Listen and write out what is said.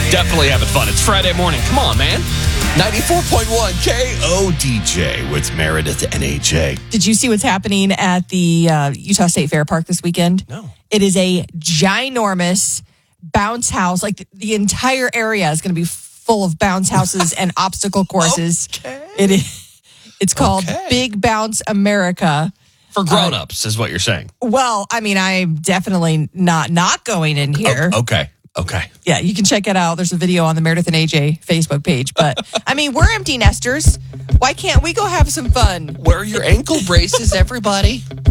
Definitely having fun. It's Friday morning. Come on, man. 94.1 KODJ with Meredith and AJ. Did you see what's happening at the Utah State Fair Park this weekend? No. It is a ginormous bounce house. Like the entire area is going to be full of bounce houses and obstacle courses. Okay. It's called Big Bounce America. For grown-ups is what you're saying. Well, I mean, I'm definitely not going in here. Okay. Yeah, you can check it out. There's a video on the Meredith and AJ Facebook page. But, I mean, we're empty nesters. Why can't we go have some fun? Wear your ankle braces, everybody.